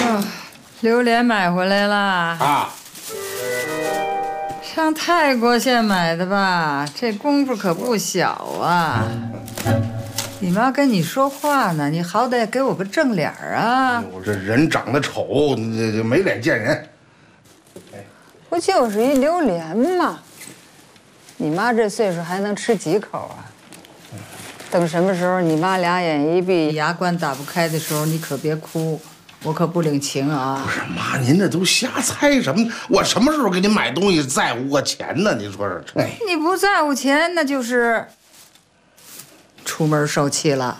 哦，榴莲买回来了啊！ 上泰国县买的吧？这功夫可不小啊！你妈跟你说话呢，你好歹给我个正脸啊！ 我这人长得丑，这没脸见人。 不就是一榴莲吗？你妈这岁数还能吃几口啊？等什么时候你妈俩眼一闭，牙关打不开的时候，你可别哭，我可不领情啊！ 不是妈，您这都瞎猜什么？我什么时候给您买东西在乎过钱呢？您说说这？ 你不在乎钱，那就是出门受气了。